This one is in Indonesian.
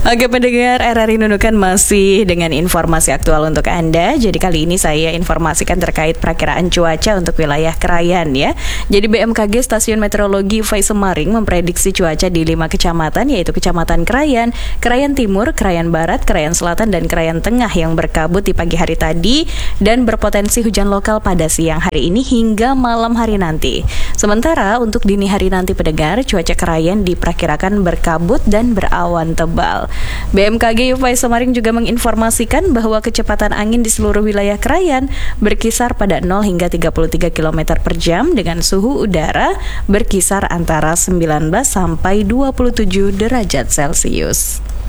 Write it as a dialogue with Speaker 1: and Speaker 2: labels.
Speaker 1: Oke pendengar RRI Nunukan masih dengan informasi aktual untuk Anda. Jadi kali ini saya informasikan terkait perakiraan cuaca untuk wilayah Krayan ya. Jadi BMKG Stasiun Meteorologi UVA Semaring memprediksi cuaca di 5 kecamatan yaitu Kecamatan Krayan, Krayan Timur, Krayan Barat, Krayan Selatan, dan Krayan Tengah yang berkabut di pagi hari tadi dan berpotensi hujan lokal pada siang hari ini hingga malam hari nanti. Sementara untuk dini hari nanti pendengar, cuaca Krayan diperkirakan berkabut dan berawan tebal. BMKG UVA Semaring juga menginformasikan bahwa kecepatan angin di seluruh wilayah Krayan berkisar pada 0 hingga 33 km per jam dengan suhu udara berkisar antara 19 sampai 27 derajat Celcius.